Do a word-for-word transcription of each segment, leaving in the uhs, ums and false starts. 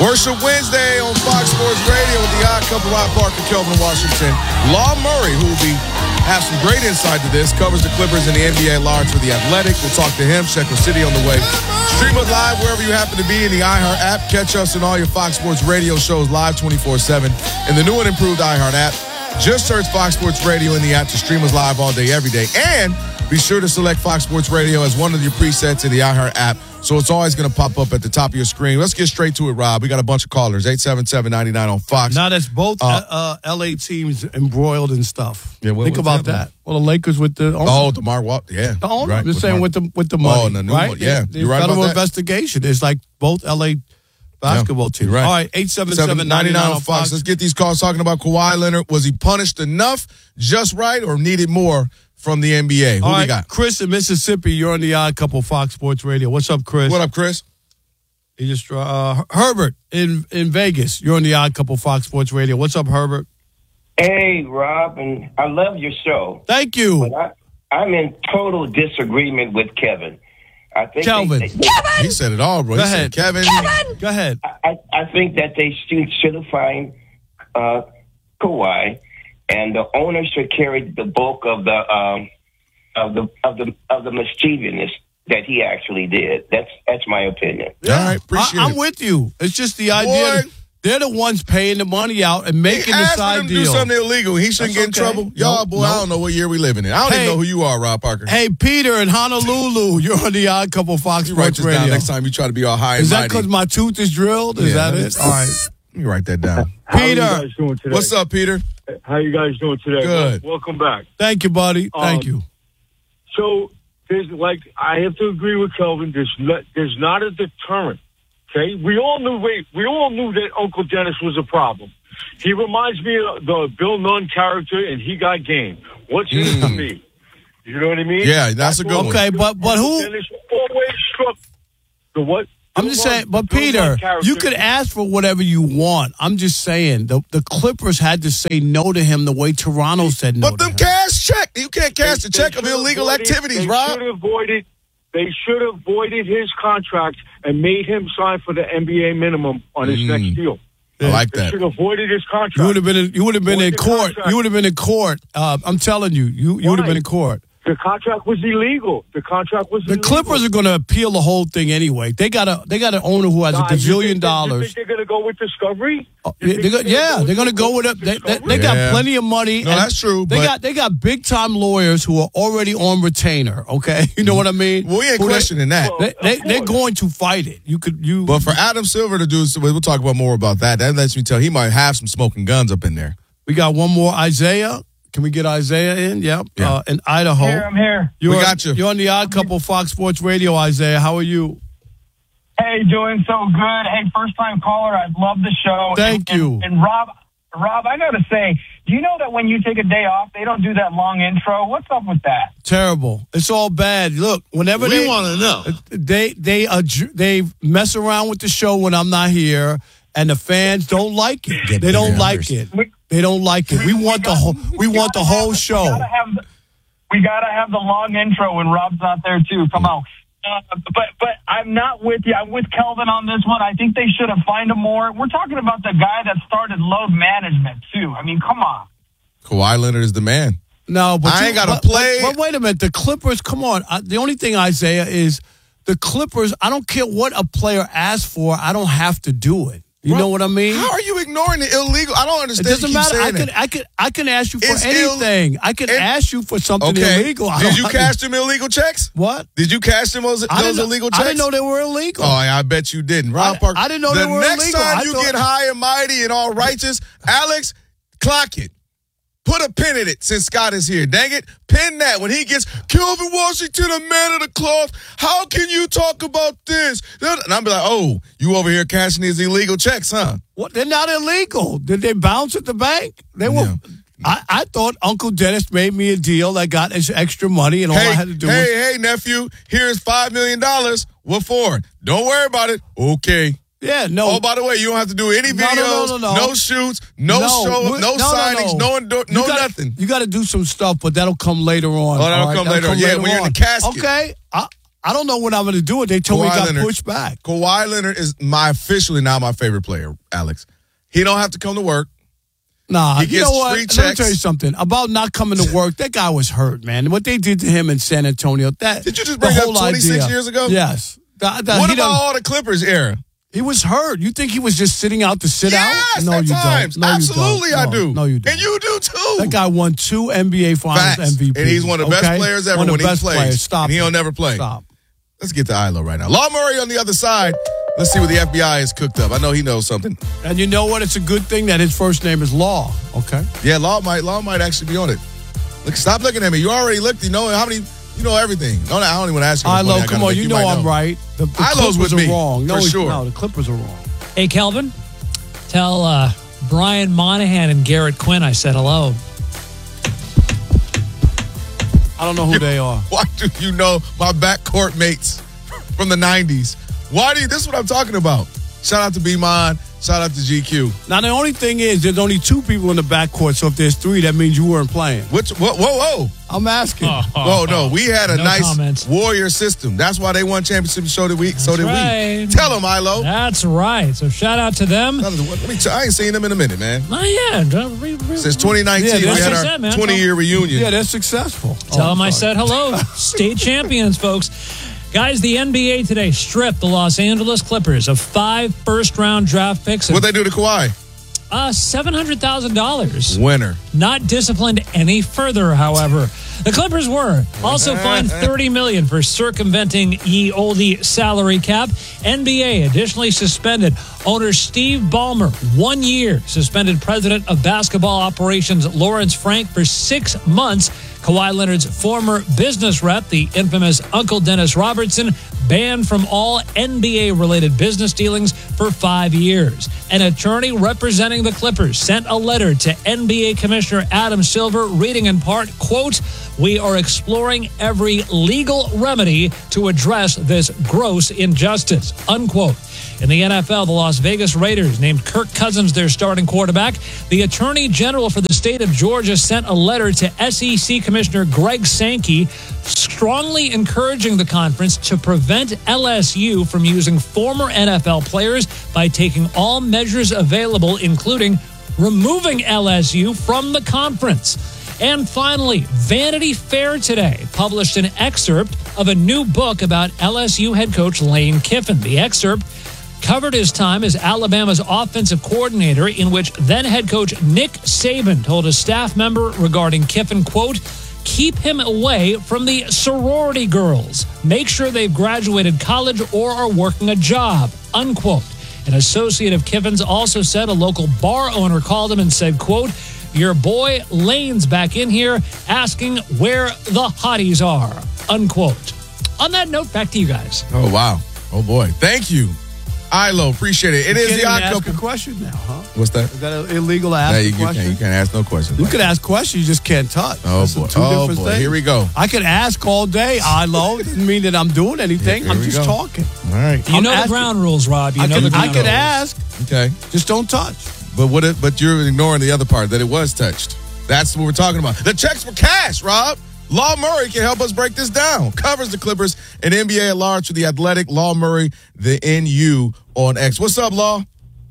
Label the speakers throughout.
Speaker 1: Worship Wednesday on Fox Sports Radio with the Odd Couple, Rob Parker, Kelvin Washington. Law Murray, who will be have some great insight to this, covers the Clippers and the N B A large for The Athletic. We'll talk to him. Shekel City on the way. Stream us live wherever you happen to be in the iHeart app. Catch us in all your Fox Sports Radio shows live twenty-four seven in the new and improved iHeart app. Just search Fox Sports Radio in the app to stream us live all day, every day. And be sure to select Fox Sports Radio as one of your presets in the iHeart app, so it's always going to pop up at the top of your screen. Let's get straight to it, Rob. We got a bunch of callers. eight seven seven, nine nine on Fox.
Speaker 2: Now that's both uh, uh, L A teams embroiled in stuff.
Speaker 1: Yeah, what,
Speaker 2: Think about that. that. Well, the Lakers with the owner.
Speaker 1: Oh, the Mark Walk. Yeah.
Speaker 2: The owner.
Speaker 1: Right.
Speaker 2: I'm just
Speaker 1: with
Speaker 2: saying
Speaker 1: Mark.
Speaker 2: with the with the money.
Speaker 1: Oh, and the new
Speaker 2: right?
Speaker 1: one. Yeah.
Speaker 2: There's
Speaker 1: You're right
Speaker 2: federal
Speaker 1: about that.
Speaker 2: investigation. It's like both L A basketball
Speaker 1: yeah,
Speaker 2: teams.
Speaker 1: Right.
Speaker 2: All right, eight seven seven, nine nine on Fox.
Speaker 1: Let's get these calls talking about Kawhi Leonard. Was he punished enough, just right, or needed more from the N B A? Who
Speaker 2: All
Speaker 1: we
Speaker 2: right,
Speaker 1: got?
Speaker 2: Chris in Mississippi. You're on the Odd Couple Fox Sports Radio. What's up, Chris?
Speaker 1: What up, Chris?
Speaker 2: He just uh, Herbert in in Vegas. You're on the Odd Couple Fox Sports Radio. What's up, Herbert?
Speaker 3: Hey, Rob, and I love your show.
Speaker 2: Thank you.
Speaker 3: But I, I'm in total disagreement with Kevin. I think
Speaker 2: Kelvin.
Speaker 3: They, they,
Speaker 1: He said it all, bro.
Speaker 2: Go
Speaker 1: he
Speaker 2: ahead.
Speaker 1: said Kevin.
Speaker 2: Kevin. Go ahead.
Speaker 3: I, I think that they should, should have fined uh, Kawhi, and the owner should carry the bulk of the um, of the of the of the mischievousness that he actually did. That's that's my opinion.
Speaker 1: Yeah. All right, appreciate
Speaker 2: I, I'm
Speaker 1: it.
Speaker 2: with you. It's just the idea.
Speaker 1: Boy.
Speaker 2: That they're the ones paying the money out and making
Speaker 1: He
Speaker 2: the
Speaker 1: asked
Speaker 2: side
Speaker 1: him to
Speaker 2: deal.
Speaker 1: do something illegal. He shouldn't
Speaker 2: That's
Speaker 1: get in
Speaker 2: okay.
Speaker 1: trouble. Y'all,
Speaker 2: Nope,
Speaker 1: boy,
Speaker 2: nope.
Speaker 1: I don't know what year we living in. I don't
Speaker 2: Hey.
Speaker 1: even know who you are, Rob Parker.
Speaker 2: Hey, Peter in Honolulu, you're on the Odd Couple Fox
Speaker 1: you write
Speaker 2: Sports
Speaker 1: this
Speaker 2: Radio.
Speaker 1: down next time you try to be all high and
Speaker 2: Is that
Speaker 1: mighty.
Speaker 2: because my tooth is drilled? Is
Speaker 1: Yeah,
Speaker 2: that
Speaker 1: that's-
Speaker 2: it? All right.
Speaker 1: Let me write that down.
Speaker 4: How
Speaker 2: Peter.
Speaker 4: are you guys doing today?
Speaker 1: What's up, Peter?
Speaker 4: How you guys doing today?
Speaker 1: Good.
Speaker 4: Welcome back.
Speaker 2: Thank you, buddy. Thank
Speaker 4: Um,
Speaker 2: you.
Speaker 4: So there's like I have to agree with Kelvin. There's not, there's not a deterrent. Okay, we all knew we we all knew that Uncle Dennis was a problem. He reminds me of the Bill Nunn character, and he got game. What's in it for me? You know what I mean?
Speaker 1: Yeah, that's a good one.
Speaker 2: Okay, but but
Speaker 4: Uncle
Speaker 2: who?
Speaker 4: Dennis always struck the what?
Speaker 2: I'm
Speaker 4: Bill
Speaker 2: just
Speaker 4: Nunn-
Speaker 2: saying, but
Speaker 4: Bill Nunn
Speaker 2: Peter,
Speaker 4: character-
Speaker 2: you could ask for whatever you want. I'm just saying, the the Clippers had to say no to him the way Toronto said no
Speaker 1: But
Speaker 2: to
Speaker 1: them
Speaker 2: him.
Speaker 1: cash check. You can't cash
Speaker 4: They-
Speaker 1: the
Speaker 4: they
Speaker 1: check of
Speaker 4: should
Speaker 1: illegal
Speaker 4: avoided-
Speaker 1: activities,
Speaker 4: they
Speaker 1: Rob.
Speaker 4: Should have voided, they should have voided his contract and made him sign for the N B A minimum on his
Speaker 1: Mm.
Speaker 4: next deal.
Speaker 1: I like
Speaker 4: They
Speaker 1: that.
Speaker 4: should have voided his contract.
Speaker 2: You would have been in, you would have been
Speaker 4: Void
Speaker 2: in
Speaker 4: the
Speaker 2: court.
Speaker 4: contract.
Speaker 2: You would have been in court. Uh, I'm telling you, you you would have
Speaker 4: Why?
Speaker 2: been in court.
Speaker 4: The contract was illegal. The contract was
Speaker 2: The
Speaker 4: illegal.
Speaker 2: Clippers are going to appeal the whole thing anyway. They got a they got an owner who has
Speaker 4: Nah,
Speaker 2: a
Speaker 4: you
Speaker 2: gazillion
Speaker 4: think they-
Speaker 2: dollars.
Speaker 4: You think they're going to go with Discovery?
Speaker 2: Oh,
Speaker 4: You
Speaker 2: yeah,
Speaker 4: think
Speaker 2: they're go,
Speaker 4: they're
Speaker 2: yeah,
Speaker 4: gonna
Speaker 2: they're going to go with it. They, they, they got
Speaker 1: Yeah.
Speaker 2: plenty of money.
Speaker 1: No,
Speaker 2: and
Speaker 1: that's true,
Speaker 2: They
Speaker 1: but-
Speaker 2: got they got big time lawyers who are already on retainer. Okay, you know what I mean?
Speaker 1: Well, we ain't
Speaker 2: Who they-
Speaker 1: questioning that.
Speaker 2: They, they,
Speaker 4: Of
Speaker 2: they're
Speaker 4: course.
Speaker 2: going to fight it. You could you.
Speaker 1: But for Adam Silver to do, we'll talk about more about that. That lets me tell he might have some smoking guns up in there.
Speaker 2: we got one more Isaiah. Can we get Isaiah in? Yep.
Speaker 1: Yeah.
Speaker 2: Uh, in Idaho.
Speaker 5: Here, I'm here.
Speaker 2: You're,
Speaker 1: We got you.
Speaker 2: You're on the Odd Couple Fox Sports Radio, Isaiah. How are you?
Speaker 5: Hey, doing so good. Hey, first time caller. I love the show.
Speaker 2: Thank
Speaker 5: and,
Speaker 2: you.
Speaker 5: And, and Rob, Rob, I got to say, do you know that when you take a day off, they don't do that long intro? What's up with that?
Speaker 2: Terrible. It's all bad. Look, whenever
Speaker 6: We
Speaker 2: they
Speaker 6: want to know.
Speaker 2: they they adj- they mess around with the show when I'm not here, and the fans don't like it.
Speaker 1: Get
Speaker 2: They don't
Speaker 1: bigger
Speaker 2: like
Speaker 1: numbers.
Speaker 2: it. They don't like it. We want the whole we want the
Speaker 5: gotta
Speaker 2: whole
Speaker 5: have-
Speaker 2: show.
Speaker 5: We gotta have the, we gotta have the long intro when Rob's not there too. Come on. Uh, but but I'm not with you. I'm with Kelvin on this one. I think they should have fined him more. We're talking about the guy that started load management too. I mean, come on.
Speaker 1: Kawhi Leonard is the man.
Speaker 2: No, but
Speaker 1: I
Speaker 2: you-
Speaker 1: ain't gotta
Speaker 2: but-
Speaker 1: play.
Speaker 2: But, but wait a minute, the Clippers. Come on. I, the only thing, Isaiah, is the Clippers. I don't care what a player asks for. I don't have to do it. You know what I mean?
Speaker 1: How are you ignoring the illegal? I don't
Speaker 2: It
Speaker 1: understand.
Speaker 2: doesn't
Speaker 1: you keep
Speaker 2: matter. I
Speaker 1: saying
Speaker 2: can,
Speaker 1: that.
Speaker 2: I can, I can ask you for
Speaker 1: It's ill-
Speaker 2: anything. I can
Speaker 1: it-
Speaker 2: ask you for something
Speaker 1: Okay.
Speaker 2: illegal. I
Speaker 1: Did
Speaker 2: don't
Speaker 1: you
Speaker 2: have-
Speaker 1: cash them illegal checks?
Speaker 2: What?
Speaker 1: Did you cash them those,
Speaker 2: I
Speaker 1: those
Speaker 2: didn't know-
Speaker 1: illegal checks?
Speaker 2: I didn't know they were illegal.
Speaker 1: Oh, I bet you didn't. Rob
Speaker 2: I-
Speaker 1: Parker.
Speaker 2: I didn't know
Speaker 1: the
Speaker 2: they were
Speaker 1: next
Speaker 2: illegal.
Speaker 1: time
Speaker 2: I
Speaker 1: you
Speaker 2: thought-
Speaker 1: get high and mighty and all righteous, Alex, clock it. Put a pin in it since Scott is here. Dang it. Pin that when he gets Kelvin Washington, a man of the cloth. How can you talk about this? And I'm be like, oh, you over here cashing these illegal checks, huh?
Speaker 2: What? They're not illegal. Did they bounce at the bank? They were.
Speaker 1: Yeah.
Speaker 2: I, I thought Uncle Dennis made me a deal that got us extra money, and all
Speaker 1: Hey,
Speaker 2: I had to do
Speaker 1: hey,
Speaker 2: was.
Speaker 1: hey, nephew, here's five million dollars. What for? Don't worry about it. Okay.
Speaker 2: Yeah, no.
Speaker 1: Oh, by the way, you don't have to do any
Speaker 2: No,
Speaker 1: videos,
Speaker 2: no, no, no, no.
Speaker 1: shoots, no, show,
Speaker 2: we-
Speaker 1: no, signings, no,
Speaker 2: no.
Speaker 1: endor-
Speaker 2: You
Speaker 1: no
Speaker 2: gotta-
Speaker 1: nothing.
Speaker 2: You got to do some stuff, but that'll come later on.
Speaker 1: Oh, that'll
Speaker 2: all
Speaker 1: come later on. Yeah, when you're in
Speaker 2: on.
Speaker 1: the casket.
Speaker 2: Okay, I, I don't know what I'm going to do. They told
Speaker 1: Kawhi
Speaker 2: me he got
Speaker 1: Leonard.
Speaker 2: pushed back.
Speaker 1: Kawhi Leonard is my officially now my favorite player, Alex. He don't have to come to work.
Speaker 2: Nah,
Speaker 1: He
Speaker 2: you
Speaker 1: gets
Speaker 2: know what?
Speaker 1: free
Speaker 2: Let me
Speaker 1: checks.
Speaker 2: tell you something about not coming to work. That guy was hurt, man. What they did to him in San Antonio. That
Speaker 1: Did you just
Speaker 2: the
Speaker 1: bring up
Speaker 2: whole
Speaker 1: twenty-six
Speaker 2: idea-
Speaker 1: years ago?
Speaker 2: Yes. The- the-
Speaker 1: What
Speaker 2: he
Speaker 1: about
Speaker 2: done-
Speaker 1: all the Clippers era?
Speaker 2: He was hurt. You think he was just sitting out to sit
Speaker 1: Yes,
Speaker 2: out? No,
Speaker 1: at
Speaker 2: you
Speaker 1: times.
Speaker 2: don't. No,
Speaker 1: Absolutely,
Speaker 2: you don't.
Speaker 1: I
Speaker 2: No,
Speaker 1: do.
Speaker 2: No, you don't.
Speaker 1: And you do too.
Speaker 2: That guy won two N B A Finals
Speaker 1: Facts.
Speaker 2: M V P.
Speaker 1: And he's one of the best
Speaker 2: okay?
Speaker 1: players ever
Speaker 2: One of
Speaker 1: when
Speaker 2: the
Speaker 1: he
Speaker 2: best
Speaker 1: plays.
Speaker 2: Players. Stop.
Speaker 1: And he'll
Speaker 2: it.
Speaker 1: never play.
Speaker 2: Stop.
Speaker 1: Let's get to I L O right now. Law Murray on the other side. Let's see what the F B I has cooked up. I know he knows something.
Speaker 2: And you know what? It's a good thing that his first name is Law. Okay.
Speaker 1: Yeah, Law might Law might actually be on it. Look, stop looking at me. You already looked. You know how many. You know everything. No, no, I don't even want to ask you.
Speaker 2: I
Speaker 1: how much money
Speaker 2: Lo,
Speaker 1: I
Speaker 2: come
Speaker 1: gotta
Speaker 2: on.
Speaker 1: make.
Speaker 2: You know
Speaker 1: might
Speaker 2: I'm right. The, the
Speaker 1: I Lo's
Speaker 2: Clippers
Speaker 1: with me,
Speaker 2: are wrong. No,
Speaker 1: for
Speaker 2: he's-
Speaker 1: sure.
Speaker 2: No, the Clippers are wrong.
Speaker 6: Hey, Kelvin, tell uh, Brian Monahan and Garrett Quinn I said hello.
Speaker 2: I don't know who they are.
Speaker 1: Why do you know my backcourt mates from the nineties? Why do you? This is what I'm talking about. Shout out to B-Mon. Shout out to G Q.
Speaker 2: Now, the only thing is, there's only two people in the backcourt, so if there's three, that means you weren't playing.
Speaker 1: Which? Whoa, whoa, whoa.
Speaker 2: I'm asking.
Speaker 1: Oh, no. We had a
Speaker 6: No
Speaker 1: nice
Speaker 6: comments.
Speaker 1: warrior system. That's why they won championship. So did we. So did
Speaker 6: right.
Speaker 1: we. Tell them, Ilo.
Speaker 6: That's right. So shout out to them.
Speaker 1: Let me tell- I ain't seen them in a minute, man.
Speaker 6: Oh, yeah. Don't re- re-
Speaker 1: Since twenty nineteen,
Speaker 2: Yeah,
Speaker 1: we
Speaker 2: that's
Speaker 1: had
Speaker 6: what I
Speaker 1: our
Speaker 6: said, man.
Speaker 1: twenty-year reunion.
Speaker 2: Yeah, they're successful.
Speaker 6: Tell
Speaker 2: Oh,
Speaker 6: them I
Speaker 2: I'm sorry.
Speaker 6: said hello. State champions, folks. Guys, the N B A today stripped the Los Angeles Clippers of five first-round draft picks and
Speaker 1: What'd they do to Kawhi?
Speaker 6: uh, seven hundred thousand dollars.
Speaker 1: Winner.
Speaker 6: Not disciplined any further, however. The Clippers were also fined thirty million dollars for circumventing ye olde salary cap. N B A additionally suspended owner Steve Ballmer one year, suspended president of basketball operations Lawrence Frank for six months. Kawhi Leonard's former business rep, the infamous Uncle Dennis Robertson, banned from all N B A-related business dealings for five years. An attorney representing the Clippers sent a letter to N B A Commissioner Adam Silver, reading in part, quote, "We are exploring every legal remedy to address this gross injustice," unquote. In the N F L, the Las Vegas Raiders named Kirk Cousins their starting quarterback. The Attorney General for the state of Georgia sent a letter to S E C Commissioner Greg Sankey, strongly encouraging the conference to prevent L S U from using former N F L players by taking all measures available, including removing L S U from the conference. And finally, Vanity Fair today published an excerpt of a new book about L S U head coach Lane Kiffin. The excerpt covered his time as Alabama's offensive coordinator, in which then head coach Nick Saban told a staff member regarding Kiffin, quote, "Keep him away from the sorority girls. Make sure they've graduated college or are working a job," unquote. An associate of Kiffin's also said a local bar owner called him and said, quote, "Your boy Lane's back in here asking where the hotties are," unquote. On that note, back to you guys.
Speaker 1: Oh, wow. Oh, boy. Thank you. Ilo, appreciate it. It
Speaker 2: You
Speaker 1: is
Speaker 2: can't
Speaker 1: the
Speaker 2: even
Speaker 1: odd
Speaker 2: ask
Speaker 1: couple.
Speaker 2: a question now, huh?
Speaker 1: What's that?
Speaker 2: Is that illegal to ask
Speaker 1: No,
Speaker 2: a
Speaker 1: you, you,
Speaker 2: question?
Speaker 1: can't, you can't ask no questions.
Speaker 2: You
Speaker 1: like
Speaker 2: could
Speaker 1: that.
Speaker 2: ask questions, you just can't touch.
Speaker 1: Oh,
Speaker 2: That's
Speaker 1: boy.
Speaker 2: two
Speaker 1: Oh,
Speaker 2: different
Speaker 1: boy.
Speaker 2: things.
Speaker 1: Here we go.
Speaker 2: I could ask all day, I lo. Doesn't mean that I'm doing anything.
Speaker 1: Here
Speaker 2: I'm
Speaker 1: we
Speaker 2: just
Speaker 1: go.
Speaker 2: talking.
Speaker 1: All right.
Speaker 6: You
Speaker 2: I'm
Speaker 6: know the
Speaker 2: asking.
Speaker 6: ground rules, Rob. You
Speaker 2: I
Speaker 6: know
Speaker 2: could,
Speaker 6: the
Speaker 2: I
Speaker 6: ground
Speaker 2: could
Speaker 6: rules.
Speaker 2: ask,
Speaker 1: Okay.
Speaker 2: just don't touch.
Speaker 1: But what? It, but you're ignoring the other part, that it was touched. That's what we're talking about. The checks for cash, Rob. Law Murray can help us break this down. Covers the Clippers and N B A at large for The Athletic. Law Murray, the N U on X. What's up, Law?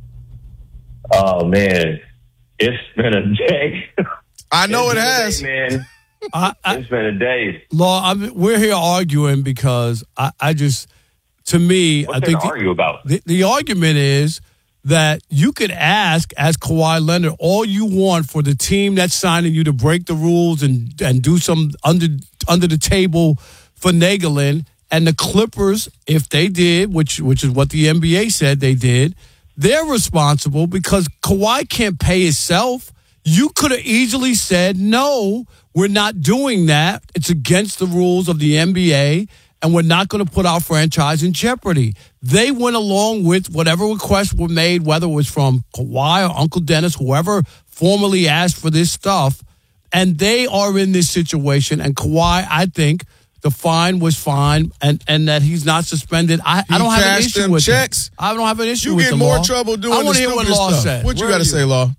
Speaker 7: Oh man, it's been a day.
Speaker 1: I know
Speaker 7: It's
Speaker 1: it
Speaker 7: been a
Speaker 1: has.
Speaker 7: day, man.
Speaker 2: I, I,
Speaker 7: It's been a day.
Speaker 2: Law, I mean, we're here arguing because I, I just, to me,
Speaker 7: What's
Speaker 2: I
Speaker 7: there
Speaker 2: think
Speaker 7: to
Speaker 2: the,
Speaker 7: argue about?
Speaker 2: the, the argument is that you could ask, as Kawhi Leonard, all you want for the team that's signing you to break the rules and, and do some under under the table finagling. And the Clippers, if they did, which which is what the N B A said they did, they're responsible because Kawhi can't pay himself. You could have easily said, no, we're not doing that. It's against the rules of the N B A, and we're not going to put our franchise in jeopardy. They went along with whatever requests were made, whether it was from Kawhi or Uncle Dennis, whoever formally asked for this stuff, and they are in this situation. And Kawhi, I think, the fine was fine, and, and that he's not suspended. I,
Speaker 1: He
Speaker 2: I don't have an
Speaker 1: cashed
Speaker 2: issue
Speaker 1: them
Speaker 2: with
Speaker 1: checks.
Speaker 2: it. I don't have an issue
Speaker 1: You
Speaker 2: with
Speaker 1: get
Speaker 2: the
Speaker 1: more
Speaker 2: law.
Speaker 1: trouble doing
Speaker 2: I
Speaker 1: the
Speaker 2: want to hear what
Speaker 1: stupid
Speaker 2: Law
Speaker 1: stuff.
Speaker 2: said.
Speaker 1: What you
Speaker 2: Where
Speaker 1: got to
Speaker 2: are
Speaker 1: say, Law?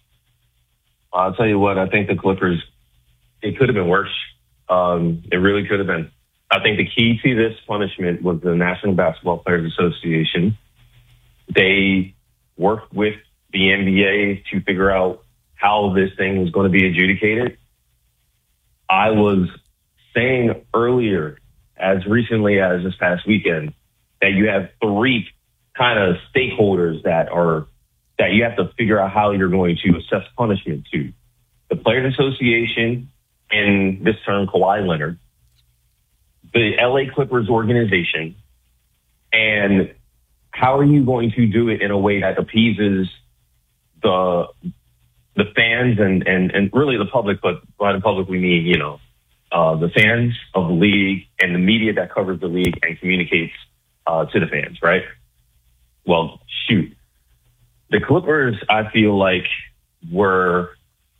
Speaker 7: I'll tell you what. I think the Clippers. It could have been worse. Um, it really could have been. I think the key to this punishment was the National Basketball Players Association. They worked with the N B A to figure out how this thing was going to be adjudicated. I was saying earlier, as recently as this past weekend, that you have three kind of stakeholders that are that you have to figure out how you're going to assess punishment to. The Players Association, in this term, Kawhi Leonard, the L A Clippers organization, and how are you going to do it in a way that appeases the the fans and, and, and really the public, but by the public we mean, you know, uh, the fans of the league and the media that covers the league and communicates uh, to the fans, right? Well, shoot. The Clippers, I feel like, were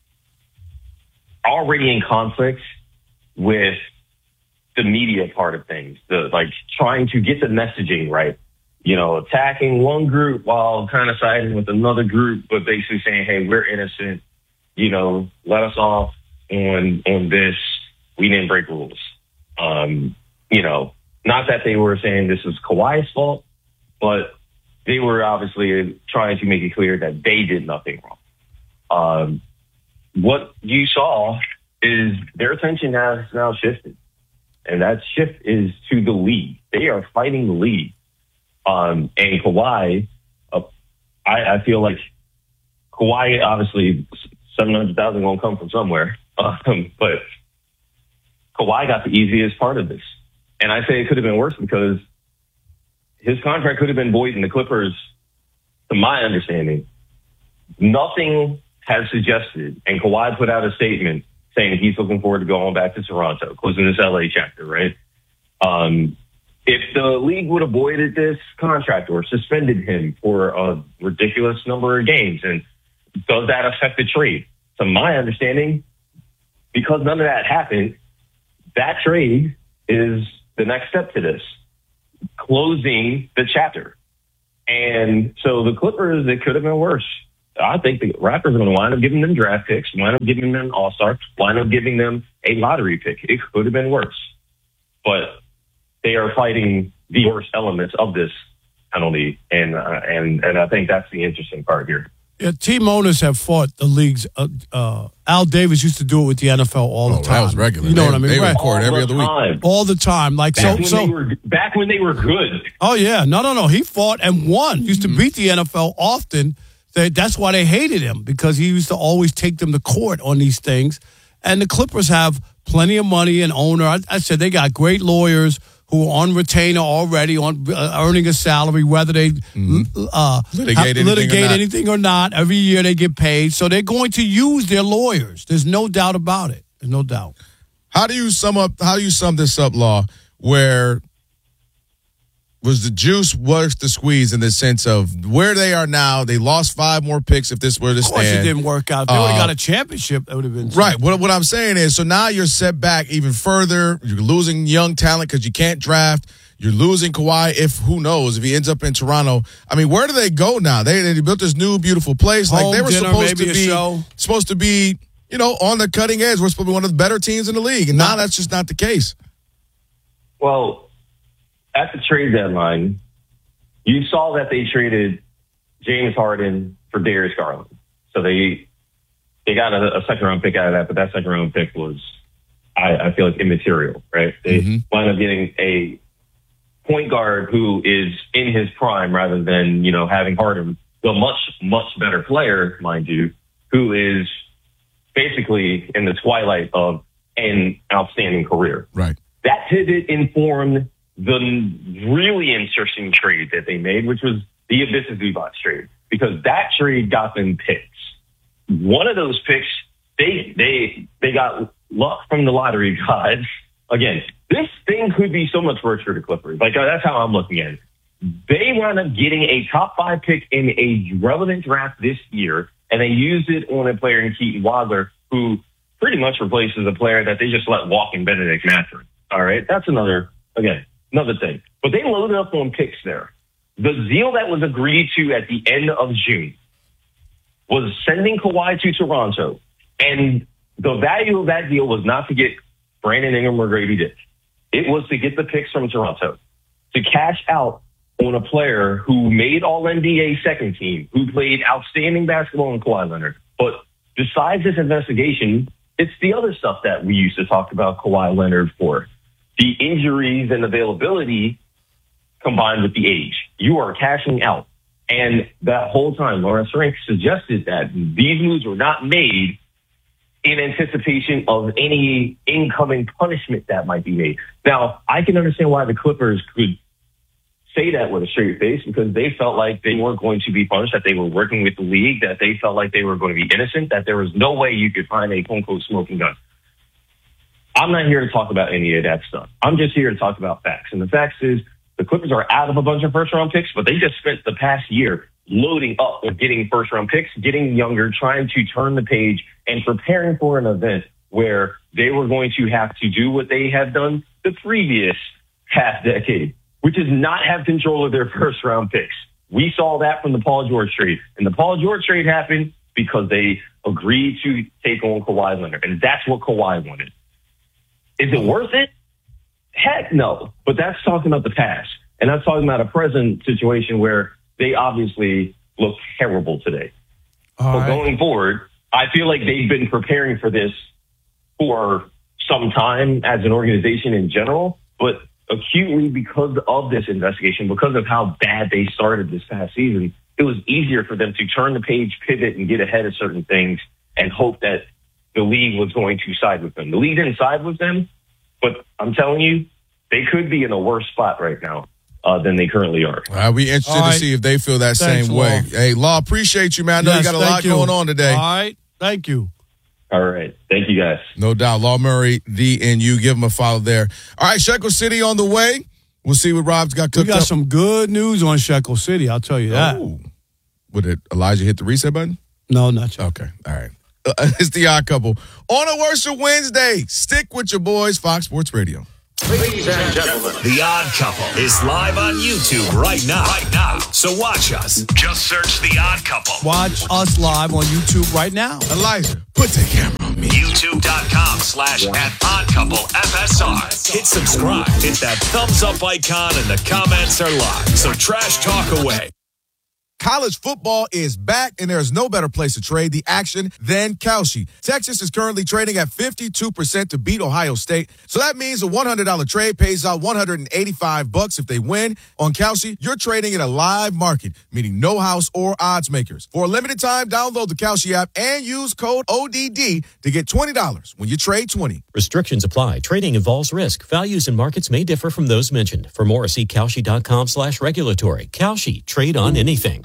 Speaker 7: already in conflict with the media part of things, the like trying to get the messaging right. You know, attacking one group while kind of siding with another group, but basically saying, hey, we're innocent, you know, let us off on on this. We didn't break rules. Um, you know, not that they were saying this was Kawhi's fault, but they were obviously trying to make it clear that they did nothing wrong. Um, what you saw is their attention has now shifted, and that shift is to the league. They are fighting the league. Um, and Kawhi, uh, I, I feel like Kawhi, obviously, seven hundred thousand won't come from somewhere. Um, but Kawhi got the easiest part of this. And I say it could have been worse because his contract could have been void in the Clippers, to my understanding. Nothing has suggested, and Kawhi put out a statement saying he's looking forward to going back to Toronto, closing this L A chapter, right? Um, If the league would have voided this contract or suspended him for a ridiculous number of games, and does that affect the trade? To my understanding, because none of that happened, that trade is the next step to this, closing the chapter. And so the Clippers, it could have been worse. I think the Raptors are going to wind up giving them draft picks, wind up giving them an all-star, wind up giving them a lottery pick. It could have been worse. But they are fighting the worst elements of this penalty, and uh, and and I think that's the interesting part here.
Speaker 2: Yeah, team owners have fought the leagues. Uh, uh, Al Davis used to do it with the N F L all
Speaker 1: Oh,
Speaker 2: the time.
Speaker 1: that was regular.
Speaker 2: You know
Speaker 1: They-
Speaker 2: what I mean?
Speaker 1: they
Speaker 2: Right.
Speaker 1: record every other week.
Speaker 7: Time.
Speaker 2: All the time. Like
Speaker 7: Back,
Speaker 2: so.
Speaker 7: when
Speaker 2: So.
Speaker 7: they were, back when they were good.
Speaker 2: Oh yeah, no, no, no. He fought and won. Used to beat the N F L often. They, that's why they hated him, because he used to always take them to court on these things. And the Clippers have plenty of money and owner. I, I said they got great lawyers who are on retainer already, on uh, earning a salary, whether they
Speaker 1: Mm-hmm.
Speaker 2: uh,
Speaker 1: Litigate
Speaker 2: have-
Speaker 1: anything
Speaker 2: litigate
Speaker 1: or not.
Speaker 2: anything or not. Every year they get paid, so they're going to use their lawyers. There's no doubt about it. There's no doubt.
Speaker 1: How do you sum up? How do you sum this up, Law? Where was the juice worth the squeeze in the sense of where they are now? They lost five more picks if this were to
Speaker 2: Of course,
Speaker 1: stand.
Speaker 2: it didn't work out. If they would
Speaker 1: Uh,
Speaker 2: have got a championship, that would have been
Speaker 1: Right. What, what I'm saying is, so now you're set back even further. You're losing young talent because you can't draft. You're losing Kawhi if, who knows, if he ends up in Toronto. I mean, where do they go now? They, they built this new, beautiful place.
Speaker 2: Home
Speaker 1: like they were
Speaker 2: dinner,
Speaker 1: supposed to
Speaker 2: maybe a
Speaker 1: be
Speaker 2: show.
Speaker 1: supposed to be, you know, on the cutting edge. We're supposed to be one of the better teams in the league. And now that's just not the case.
Speaker 7: Well, at the trade deadline, you saw that they traded James Harden for Darius Garland. So they they got a, a second round pick out of that, but that second round pick was, I, I feel like, immaterial, right? They
Speaker 1: Mhm.
Speaker 7: wound up getting a point guard who is in his prime rather than, you know, having Harden, the much, much better player, mind you, who is basically in the twilight of an outstanding career.
Speaker 1: Right.
Speaker 7: That pivot informed the really interesting trade that they made, which was the Abyss Zubac trade, because that trade got them picks. One of those picks, they they they got luck from the lottery gods. Again, this thing could be so much worse for the Clippers. Like, that's how I'm looking at it. They wound up getting a top five pick in a relevant draft this year, and they used it on a player in Keaton Wadler, who pretty much replaces a player that they just let walk in Benedict Mathurin. All right, that's another, again, another thing. But they loaded up on picks there. The deal that was agreed to at the end of June was sending Kawhi to Toronto. And the value of that deal was not to get Brandon Ingram or Grady Dick. It was to get the picks from Toronto, to cash out on a player who made all N B A second team, who played outstanding basketball in Kawhi Leonard. But besides this investigation, it's the other stuff that we used to talk about Kawhi Leonard for. The injuries and availability combined with the age. You are cashing out. And that whole time, Lawrence Frank suggested that these moves were not made in anticipation of any incoming punishment that might be made. Now, I can understand why the Clippers could say that with a straight face, because they felt like they weren't going to be punished, that they were working with the league, that they felt like they were going to be innocent, that there was no way you could find a quote-unquote smoking gun. I'm not here to talk about any of that stuff. I'm just here to talk about facts. And the facts is the Clippers are out of a bunch of first-round picks, but they just spent the past year loading up with getting first-round picks, getting younger, trying to turn the page, and preparing for an event where they were going to have to do what they have done the previous half decade, which is not have control of their first-round picks. We saw that from the Paul George trade. And the Paul George trade happened because they agreed to take on Kawhi Leonard, and that's what Kawhi wanted. Is it worth it? Heck no. But that's talking about the past. And that's talking about a present situation where they obviously look terrible today.
Speaker 2: All
Speaker 7: but
Speaker 2: right.
Speaker 7: Going forward, I feel like they've been preparing for this for some time as an organization in general, but acutely because of this investigation, because of how bad they started this past season, it was easier for them to turn the page, pivot, and get ahead of certain things and hope that the league was going to side with them. The league didn't side with them, but I'm telling you, they could be in a worse spot right now uh, than they currently are.
Speaker 1: I'll be interested
Speaker 2: All right.
Speaker 1: to see if they feel that
Speaker 2: Thanks,
Speaker 1: same
Speaker 2: Law.
Speaker 1: way. Hey, Law, appreciate you, man. I know
Speaker 2: Yes,
Speaker 1: you got a
Speaker 2: thank
Speaker 1: lot
Speaker 2: you.
Speaker 1: going on today.
Speaker 2: All right. Thank you.
Speaker 7: All right. Thank you, guys.
Speaker 1: No doubt. Law Murray, the N U. Give him a follow there. All right, Shekel City on the way. We'll see what Rob's got
Speaker 2: We
Speaker 1: cooked
Speaker 2: got
Speaker 1: up.
Speaker 2: some good news on Shekel City. I'll tell you that.
Speaker 1: Oh. Would it, Elijah hit the reset button?
Speaker 2: No, not yet.
Speaker 1: Okay. All right. Uh, it's the Odd Couple. On a Worship Wednesday. Stick with your boys, Fox Sports Radio.
Speaker 8: Ladies and gentlemen, The Odd Couple is live on YouTube right now. Right now. So watch us. Just search The Odd Couple.
Speaker 2: Watch us live on YouTube right now.
Speaker 1: Elijah, put the camera on me.
Speaker 8: YouTube.com slash at Odd Couple F S R. Hit subscribe. Hit that thumbs up icon and the comments are live. So trash talk away.
Speaker 1: College football is back, and there's no better place to trade the action than Kalshi. Texas is currently trading at fifty-two percent to beat Ohio State. So that means a one hundred dollars trade pays out one hundred eighty-five bucks if they win. On Kalshi, you're trading in a live market, meaning no house or odds makers. For a limited time, download the Kalshi app and use code O D D to get twenty dollars when you trade twenty.
Speaker 9: Restrictions apply. Trading involves risk. Values and markets may differ from those mentioned. For more, see Kalshi.com slash regulatory. Kalshi. Trade on anything.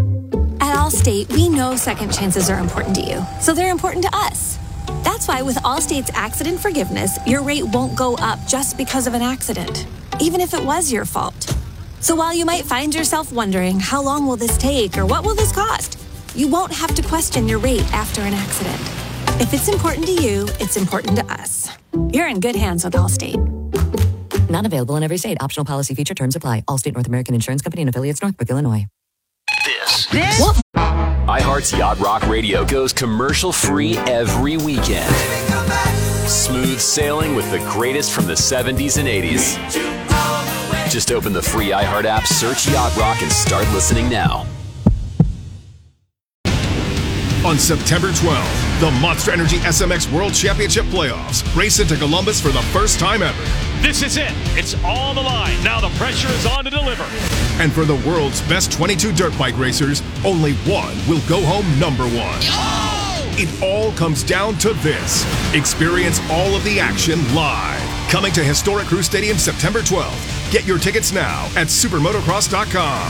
Speaker 10: At Allstate, we know second chances are important to you, so they're important to us. That's why with Allstate's accident forgiveness, your rate won't go up just because of an accident, even if it was your fault. So while you might find yourself wondering, how long will this take or what will this cost? You won't have to question your rate after an accident. If it's important to you, it's important to us. You're in good hands with Allstate.
Speaker 11: Not available in every state. Optional policy feature terms apply. Allstate North American Insurance Company and affiliates, Northbrook, Illinois.
Speaker 8: This.
Speaker 11: This? What?
Speaker 12: iHeart's Yacht Rock Radio goes commercial-free every weekend. Smooth sailing with the greatest from the seventies and eighties. Just open the free iHeart app, search Yacht Rock, and start listening now.
Speaker 13: On September twelfth, the Monster Energy S M X World Championship Playoffs race into Columbus for the first time ever.
Speaker 14: This is it. It's on the line. Now the pressure is on to deliver.
Speaker 13: And for the world's best twenty-two dirt bike racers, only one will go home number one. Oh! It all comes down to this. Experience all of the action live. Coming to Historic Crew Stadium September twelfth. Get your tickets now at supermotocross dot com.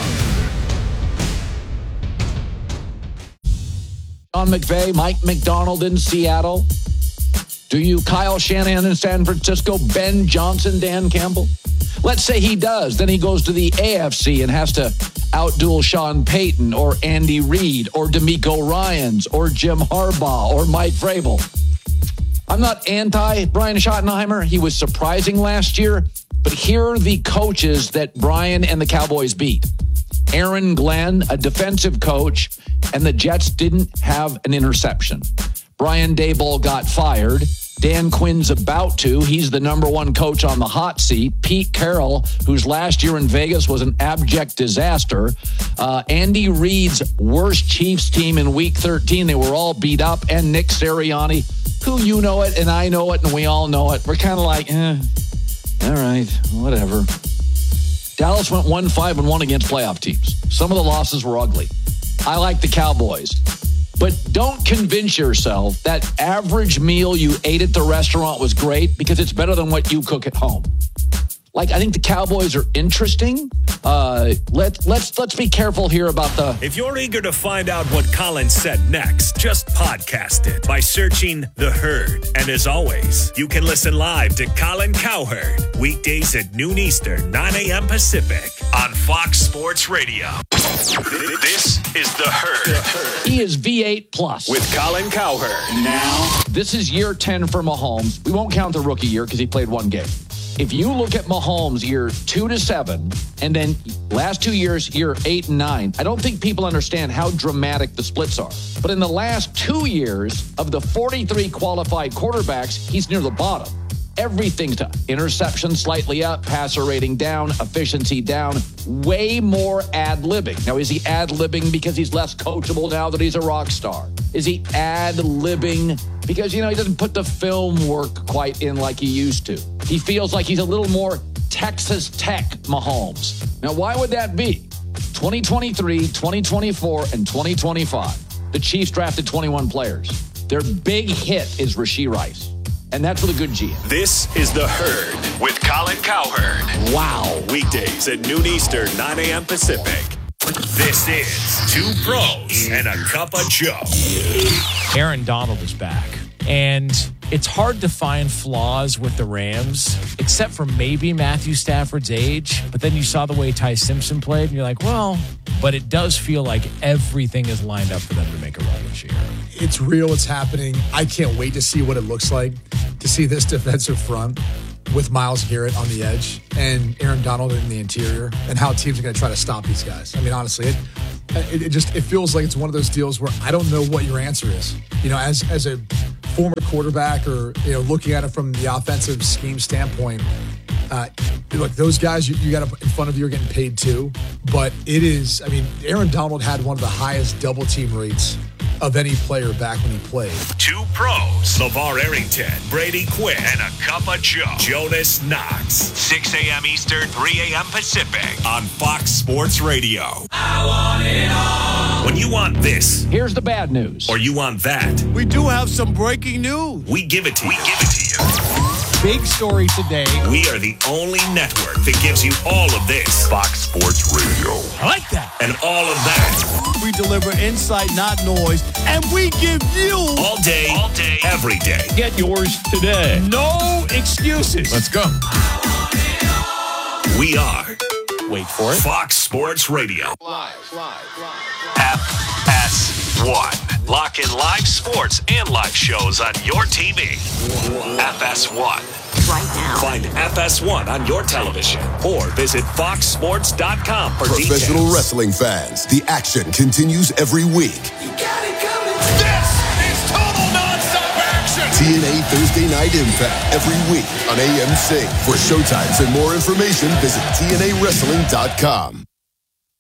Speaker 15: Sean McVay, Mike McDonald in Seattle. Do you Kyle Shanahan in San Francisco, Ben Johnson, Dan Campbell? Let's say he does. Then he goes to the A F C and has to outduel Sean Payton or Andy Reid or DeMeco Ryans or Jim Harbaugh or Mike Vrabel. I'm not anti Brian Schottenheimer. He was surprising last year. But here are the coaches that Brian and the Cowboys beat. Aaron Glenn, a defensive coach, and the Jets didn't have an interception. Brian Daboll got fired. Dan Quinn's about to. He's the number one coach on the hot seat. Pete Carroll, whose last year in Vegas was an abject disaster. Uh, Andy Reid's worst Chiefs team in week thirteen. They were all beat up. And Nick Sirianni, who you know it and I know it and we all know it. We're kind of like, eh, all right, whatever. Dallas went one five and one against playoff teams. Some of the losses were ugly. I like the Cowboys. But don't convince yourself that average meal you ate at the restaurant was great because it's better than what you cook at home. Like, I think the Cowboys are interesting. Uh, let, let's let's be careful here about the...
Speaker 8: If you're eager to find out what Colin said next, just podcast it by searching The Herd. And as always, you can listen live to Colin Cowherd, weekdays at noon Eastern, nine a.m. Pacific, on Fox Sports Radio. This is The Herd.
Speaker 15: He is V eight plus.
Speaker 8: With Colin Cowherd.
Speaker 15: Now, this is year ten for Mahomes. We won't count the rookie year because he played one game. If you look at Mahomes year two to seven, and then last two years, year eight and nine, I don't think people understand how dramatic the splits are. But in the last two years of the forty-three qualified quarterbacks, he's near the bottom. Everything's done. Interception slightly up, passer rating down, efficiency down, way more ad-libbing. Now, is he ad-libbing because he's less coachable now that he's a rock star? Is he ad-libbing because, you know, he doesn't put the film work quite in like he used to? He feels like he's a little more Texas Tech Mahomes. Now, why would that be? twenty twenty-three, twenty twenty-four, and twenty twenty-five. The Chiefs drafted twenty-one players. Their big hit is Rashee Rice. And that's with a good G M.
Speaker 8: This is The Herd with Colin Cowherd.
Speaker 15: Wow.
Speaker 8: Weekdays at noon Eastern, nine a.m. Pacific. This is Two Pros and a Cup of Joe.
Speaker 16: Aaron Donald is back. And it's hard to find flaws with the Rams, except for maybe Matthew Stafford's age. But then you saw the way Ty Simpson played, and you're like, well, but it does feel like everything is lined up for them to make a run this year.
Speaker 17: It's real. It's happening. I can't wait to see what it looks like, to see this defensive front with Myles Garrett on the edge and Aaron Donald in the interior, and how teams are going to try to stop these guys. I mean, honestly, it, it, it just it feels like it's one of those deals where I don't know what your answer is. You know, as as a former quarterback, or you know, looking at it from the offensive scheme standpoint, uh, look, those guys you, you got in front of you are getting paid too. But it is, I mean, Aaron Donald had one of the highest double team rates of any player back when he played.
Speaker 8: Two Pros, LeVar Arrington, Brady Quinn, and a Cup of Joe, Jonas Knox. six a.m. Eastern, three a.m. Pacific on Fox Sports Radio. I want it all. When you want this,
Speaker 15: here's the bad news.
Speaker 8: Or you want that,
Speaker 2: we do have some breaking news.
Speaker 8: We give it to you. We give it to you.
Speaker 2: Big story today.
Speaker 8: We are the only network that gives you all of this. Fox Sports Radio.
Speaker 2: I like that.
Speaker 8: And all of that.
Speaker 2: We deliver insight, not noise. And we give you
Speaker 8: all day, all day, every day.
Speaker 16: Get yours today.
Speaker 2: No excuses.
Speaker 1: Let's go.
Speaker 8: We are.
Speaker 16: Wait for it.
Speaker 8: Fox Sports Radio.
Speaker 1: Live, live, live.
Speaker 8: F S one. Lock in live sports and live shows on your T V. F S one.
Speaker 10: Right now.
Speaker 8: Find F S one on your television or visit fox sports dot com for
Speaker 18: Professional
Speaker 8: details.
Speaker 18: wrestling fans, the action continues every week.
Speaker 8: You got it coming. This is total nonstop action.
Speaker 18: T N A Thursday Night Impact every week on A M C. For showtimes and more information, visit T N A wrestling dot com.